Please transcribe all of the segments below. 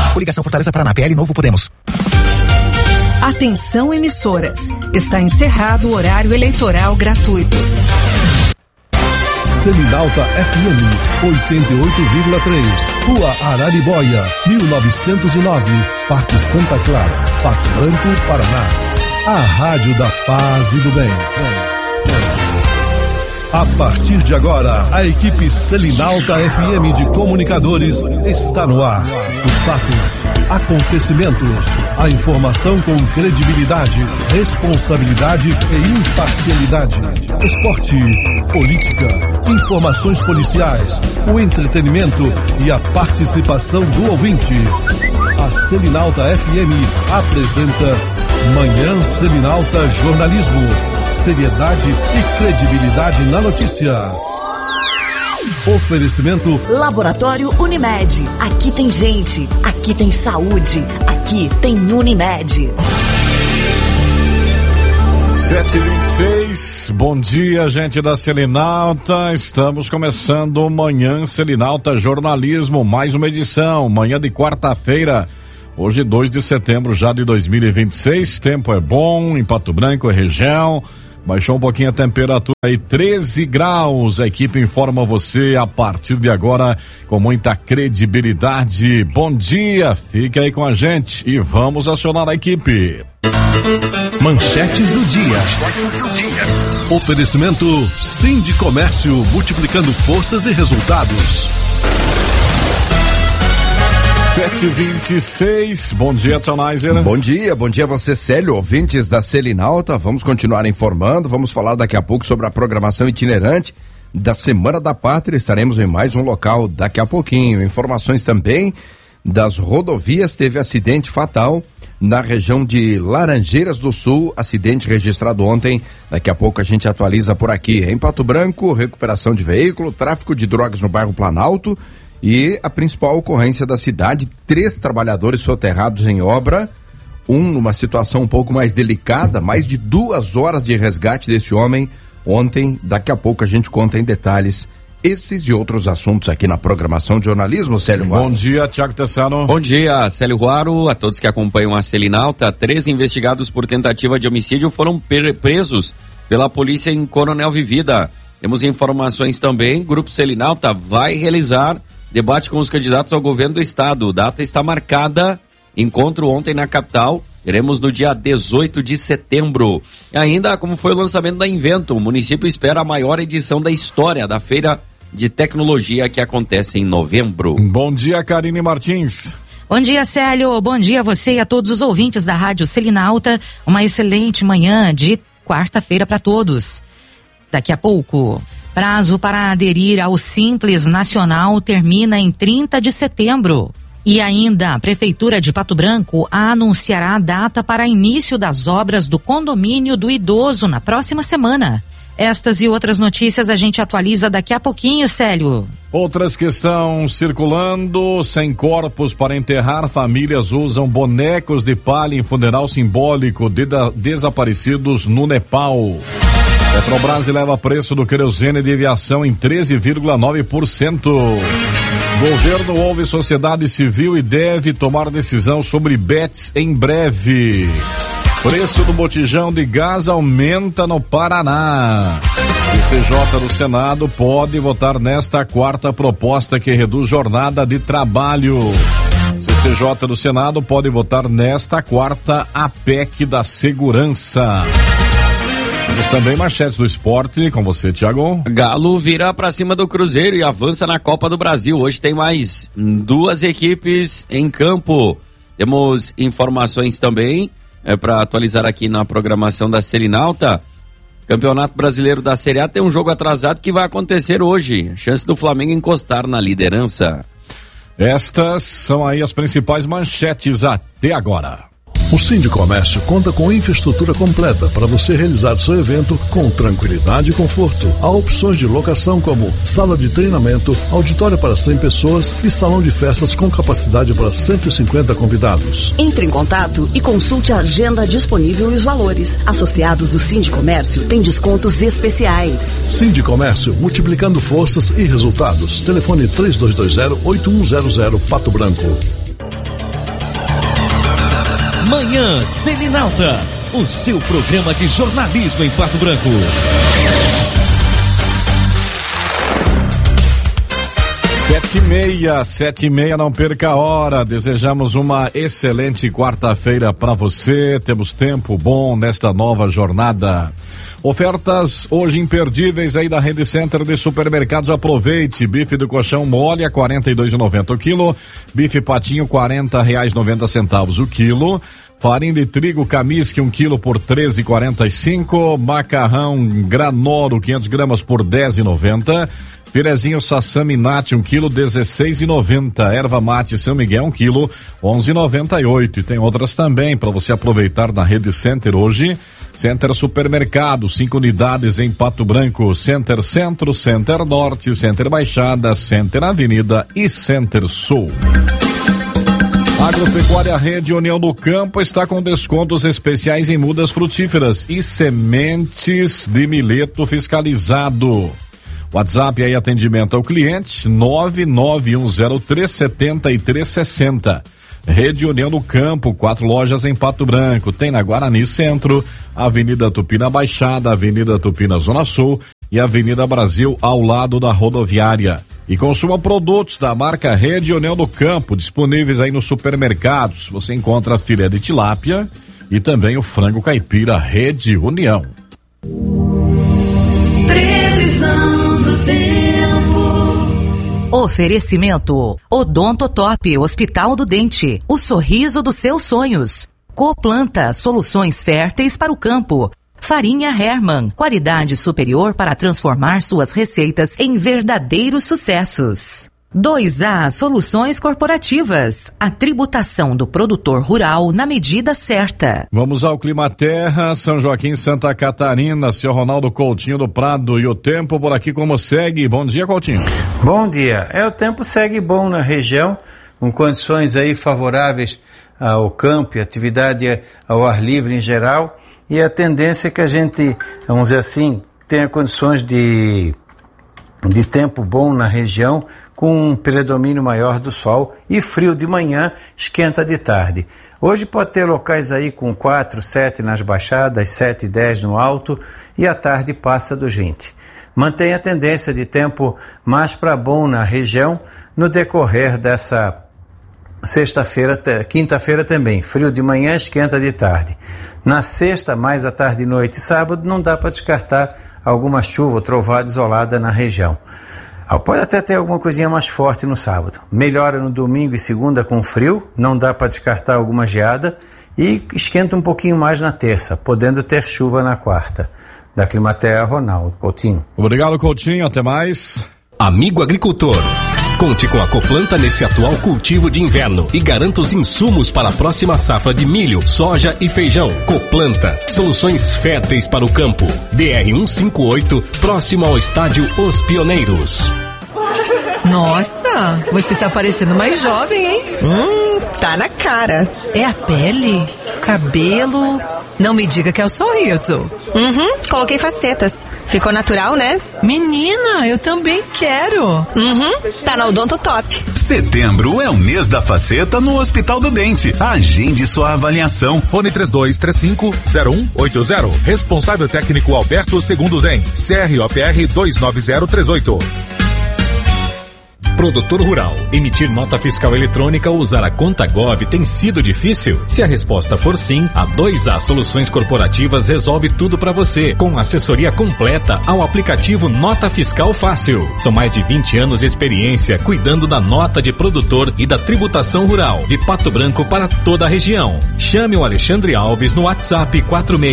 Coligação Fortaleza Paraná, PL Novo Podemos. Atenção, emissoras. Está encerrado o horário eleitoral gratuito. Selinalta FM 88,3, Rua Araribóia, 1909, Parque Santa Clara, Pato Branco, Paraná. A Rádio da Paz e do Bem. A partir de agora, a equipe Selinalta FM de comunicadores está no ar. Os fatos, acontecimentos, a informação com credibilidade, responsabilidade e imparcialidade. Esporte, política, informações policiais, o entretenimento e a participação do ouvinte. A Selinalta FM apresenta Manhã Selinalta Jornalismo. Seriedade e credibilidade na notícia. Oferecimento Laboratório Unimed. Aqui tem gente, aqui tem saúde, aqui tem Unimed. 7h26, bom dia, gente da Selinalta. Estamos começando o Manhã Selinalta Jornalismo, mais uma edição, manhã de quarta-feira. Hoje, 2 de setembro já de 2026, tempo é bom em Pato Branco e região, baixou um pouquinho a temperatura aí, 13 graus, a equipe informa você a partir de agora com muita credibilidade. Bom dia, fique aí com a gente e vamos acionar a equipe. Manchetes do dia. Oferecimento Sindicomércio, multiplicando forças e resultados. 7h26, bom dia, Edson Neiser. Bom dia a você, Célio, ouvintes da Selinalta. Vamos continuar informando, vamos falar daqui a pouco sobre a programação itinerante da Semana da Pátria. Estaremos em mais um local daqui a pouquinho. Informações também das rodovias, teve acidente fatal na região de Laranjeiras do Sul, acidente registrado ontem. Daqui a pouco a gente atualiza por aqui. Em Pato Branco, recuperação de veículo, tráfico de drogas no bairro Planalto. E a principal ocorrência da cidade, 3 trabalhadores soterrados em obra, numa situação um pouco mais delicada, mais de 2 horas de resgate desse homem ontem. Daqui a pouco a gente conta em detalhes esses e outros assuntos aqui na programação de jornalismo, Célio Ruaro. Bom dia, Tiago Tessano. Bom dia, Célio Ruaro, a todos que acompanham a Selinalta. 3 investigados por tentativa de homicídio foram presos pela polícia em Coronel Vivida. Temos informações também, Grupo Selinalta vai realizar debate com os candidatos ao governo do estado. Data está marcada, encontro ontem na capital, teremos no dia 18 de setembro. E ainda, como foi o lançamento da Invento, o município espera a maior edição da história da Feira de Tecnologia que acontece em novembro. Bom dia, Karine Martins. Bom dia, Célio. Bom dia a você e a todos os ouvintes da Rádio Selinalta. Uma excelente manhã de quarta-feira para todos. Daqui a pouco, prazo para aderir ao Simples Nacional termina em 30 de setembro. E ainda, a Prefeitura de Pato Branco anunciará a data para início das obras do condomínio do idoso na próxima semana. Estas e outras notícias a gente atualiza daqui a pouquinho, Célio. Outras que estão circulando: sem corpos para enterrar, famílias usam bonecos de palha em funeral simbólico de desaparecidos no Nepal. Petrobras eleva preço do querosene de aviação em 13,9%. Governo ouve sociedade civil e deve tomar decisão sobre bets em breve. Preço do botijão de gás aumenta no Paraná. CCJ do Senado pode votar nesta quarta proposta que reduz jornada de trabalho. CCJ do Senado pode votar nesta quarta a PEC da segurança. Temos também manchetes do esporte com você, Thiago. Galo vira pra cima do Cruzeiro e avança na Copa do Brasil. Hoje tem mais 2 equipes em campo. Temos informações também para atualizar aqui na programação da Selinalta. Campeonato Brasileiro da Série A tem um jogo atrasado que vai acontecer hoje. Chance do Flamengo encostar na liderança. Estas são aí as principais manchetes até agora. O Sindicomércio conta com infraestrutura completa para você realizar seu evento com tranquilidade e conforto. Há opções de locação como sala de treinamento, auditório para 100 pessoas e salão de festas com capacidade para 150 convidados. Entre em contato e consulte a agenda disponível e os valores. Associados do Sindicomércio têm descontos especiais. Sindicomércio, multiplicando forças e resultados. Telefone 3220-8100 Pato Branco. Manhã Selinalta, o seu programa de jornalismo em Pato Branco. 7h30, não perca a hora. Desejamos uma excelente quarta-feira para você. Temos tempo bom nesta nova jornada. Ofertas hoje imperdíveis aí da Rede Center de Supermercados. Aproveite. Bife do colchão mole a R$42,90 o quilo. Bife patinho R$40,90 o quilo. Farinha de trigo Camisque 1 quilo por R$13,45. Macarrão Granoro 500 gramas por R$10,90. Filezinho Sassami Nati 1 quilo, R$16,90. Erva mate São Miguel 1 quilo, R$11,98. E tem outras também para você aproveitar na Rede Center hoje. Center Supermercado, 5 unidades em Pato Branco. Center Centro, Center Norte, Center Baixada, Center Avenida e Center Sul. Agropecuária Rede União do Campo está com descontos especiais em mudas frutíferas e sementes de milheto fiscalizado. WhatsApp aí, atendimento ao cliente, 991037360. Rede União do Campo, 4 lojas em Pato Branco. Tem na Guarani Centro, Avenida Tupina Baixada, Avenida Tupina Zona Sul e Avenida Brasil ao lado da rodoviária. E consuma produtos da marca Rede União do Campo, disponíveis aí nos supermercados. Você encontra a filé de tilápia e também o frango caipira Rede União. Previsão do tempo. Oferecimento Odontotop, Hospital do Dente, o sorriso dos seus sonhos. Coplanta, soluções férteis para o campo. Farinha Hermann, qualidade superior para transformar suas receitas em verdadeiros sucessos. 2A Soluções Corporativas, a tributação do produtor rural na medida certa. Vamos ao Climaterra, São Joaquim, Santa Catarina, seu Ronaldo Coutinho do Prado, e o tempo por aqui como segue? Bom dia, Coutinho. Bom dia, o tempo segue bom na região, com condições aí favoráveis ao campo e atividade ao ar livre em geral, e a tendência é que a gente, vamos dizer assim, tenha condições de tempo bom na região, com um predomínio maior do sol e frio de manhã, esquenta de tarde. Hoje pode ter locais aí com 4, 7 nas baixadas, 7 e 10 no alto, e à tarde passa dos 20. Mantém a tendência de tempo mais para bom na região no decorrer dessa sexta-feira, quinta-feira também. Frio de manhã, esquenta de tarde. Na sexta, mais à tarde, noite e sábado, não dá para descartar alguma chuva ou trovada isolada na região. Pode até ter alguma coisinha mais forte no sábado. Melhora no domingo e segunda com frio, não dá para descartar alguma geada, e esquenta um pouquinho mais na terça, podendo ter chuva na quarta. Da Climaterra, Ronaldo Coutinho. Obrigado, Coutinho, até mais. Amigo agricultor, conte com a Coplanta nesse atual cultivo de inverno e garanta os insumos para a próxima safra de milho, soja e feijão. Coplanta, soluções férteis para o campo. DR-158, próximo ao estádio Os Pioneiros. Nossa, você tá parecendo mais jovem, hein? Tá na cara. É a pele? Cabelo? Não me diga que é o sorriso. Coloquei facetas. Ficou natural, né? Menina, eu também quero. Tá na Odontotop. Setembro é o mês da faceta no Hospital do Dente. Agende sua avaliação. Fone 3235-0180. Responsável técnico Alberto Segundo Zen. CROPR 29038. Produtor rural, emitir nota fiscal eletrônica ou usar a conta Gov tem sido difícil? Se a resposta for sim, a 2A Soluções Corporativas resolve tudo para você, com assessoria completa ao aplicativo Nota Fiscal Fácil. São mais de 20 anos de experiência cuidando da nota de produtor e da tributação rural de Pato Branco para toda a região. Chame o Alexandre Alves no WhatsApp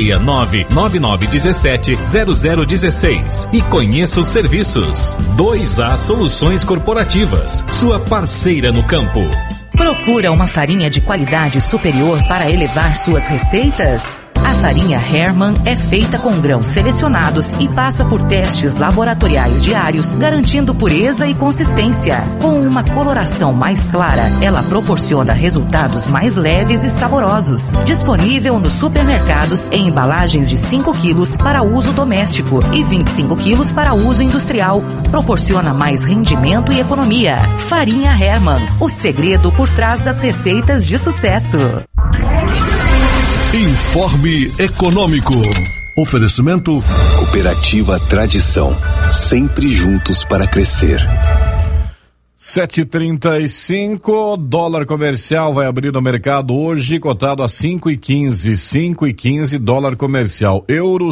469-9917-0016 e conheça os serviços. 2A Soluções Corporativas, sua parceira no campo. Procura uma farinha de qualidade superior para elevar suas receitas? A farinha Hermann é feita com grãos selecionados e passa por testes laboratoriais diários, garantindo pureza e consistência. Com uma coloração mais clara, ela proporciona resultados mais leves e saborosos. Disponível nos supermercados em embalagens de 5 quilos para uso doméstico e 25 quilos para uso industrial. Proporciona mais rendimento e economia. Farinha Hermann, o segredo por trás das receitas de sucesso. Informe Econômico. Oferecimento Cooperativa Tradição, sempre juntos para crescer. 7,35, dólar comercial vai abrir no mercado hoje, cotado a 5,15, dólar comercial. Euro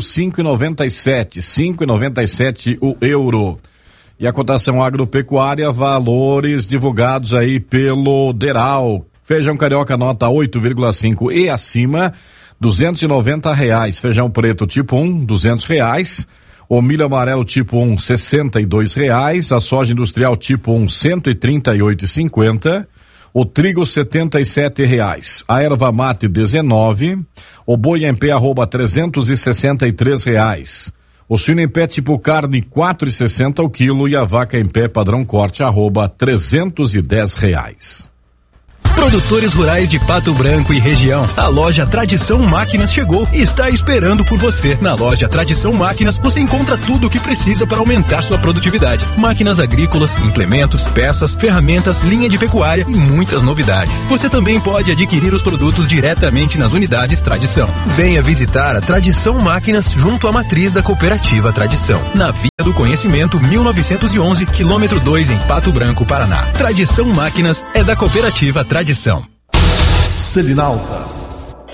5,97 o euro. E a cotação agropecuária, valores divulgados aí pelo Deral. Feijão carioca nota 8,5 e acima, R$290. Feijão preto tipo 1, R$200. O milho amarelo tipo 1, R$62. A soja industrial tipo 1, R$138,50. O trigo R$77. A erva mate R$19. O boi em pé arroba R$363. O suíno em pé tipo carne R$4,60 o quilo e a vaca em pé padrão corte arroba R$310. Produtores rurais de Pato Branco e região, a loja Tradição Máquinas chegou e está esperando por você. Na loja Tradição Máquinas você encontra tudo o que precisa para aumentar sua produtividade. Máquinas agrícolas, implementos, peças, ferramentas, linha de pecuária e muitas novidades. Você também pode adquirir os produtos diretamente nas unidades Tradição. Venha visitar a Tradição Máquinas junto à matriz da Cooperativa Tradição, na Via do Conhecimento 1911, quilômetro 2 em Pato Branco, Paraná. Tradição Máquinas é da Cooperativa Tradição. Selinalta.